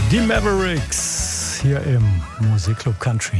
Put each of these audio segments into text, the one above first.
Die Mavericks hier im Musikclub Country.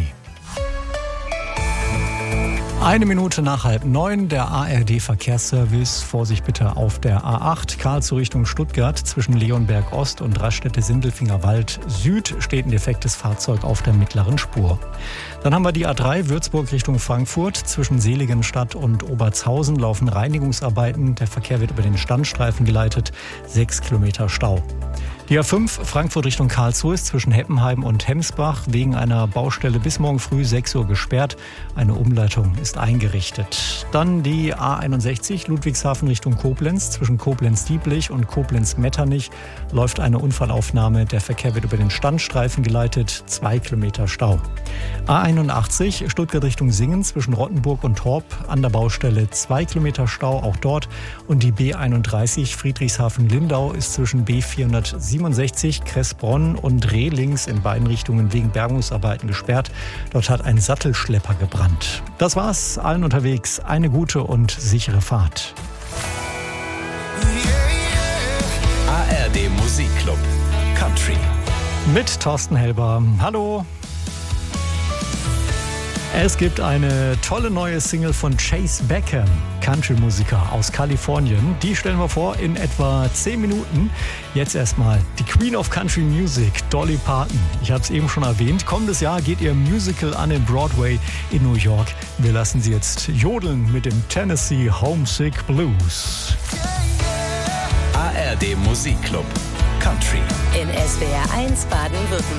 1 Minute nach 8:30, der ARD-Verkehrsservice. Vorsicht bitte auf der A8, Karlsruhe Richtung Stuttgart. Zwischen Leonberg Ost und Raststätte-Sindelfingerwald Süd steht ein defektes Fahrzeug auf der mittleren Spur. Dann haben wir die A3, Würzburg Richtung Frankfurt. Zwischen Seligenstadt und Obertshausen laufen Reinigungsarbeiten. Der Verkehr wird über den Standstreifen geleitet. 6 Kilometer Stau. Die A5 Frankfurt Richtung Karlsruhe ist zwischen Heppenheim und Hemsbach wegen einer Baustelle bis morgen früh 6 Uhr gesperrt. Eine Umleitung ist eingerichtet. Dann die A61 Ludwigshafen Richtung Koblenz. Zwischen Koblenz-Dieblich und Koblenz-Metternich läuft eine Unfallaufnahme. Der Verkehr wird über den Standstreifen geleitet. 2 Kilometer Stau. A81 Stuttgart Richtung Singen zwischen Rottenburg und Torp an der Baustelle 2 Kilometer Stau, auch dort. Und die B31 Friedrichshafen-Lindau ist zwischen B467 Kressbronn und Rehlings in beiden Richtungen wegen Bergungsarbeiten gesperrt. Dort hat ein Sattelschlepper gebrannt. Das war's. Allen unterwegs eine gute und sichere Fahrt. ARD Musikclub Country Mit Thorsten Helber. Hallo. Es gibt eine tolle neue Single von Chase Beckham, Country-Musiker aus Kalifornien. Die stellen wir vor in etwa 10 Minuten. Jetzt erstmal die Queen of Country Music, Dolly Parton. Ich habe es eben schon erwähnt. Kommendes Jahr geht ihr Musical an den Broadway in New York. Wir lassen sie jetzt jodeln mit dem Tennessee Homesick Blues. ARD Musikclub Country in SWR 1 Baden-Württemberg.